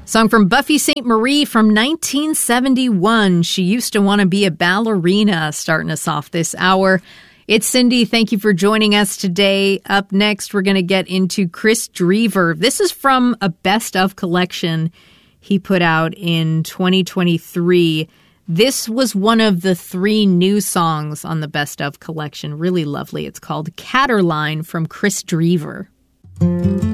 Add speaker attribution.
Speaker 1: Song from Buffy Sainte-Marie from 1971. She used to want to be a ballerina, starting us off this hour. It's Cindy. Thank you for joining us today. Up next, we're going to get into Chris Drever. This is from a best of collection he put out in 2023. This was one of the 3 new songs on the best of collection. Really lovely. It's called Caterline from Chris Drever.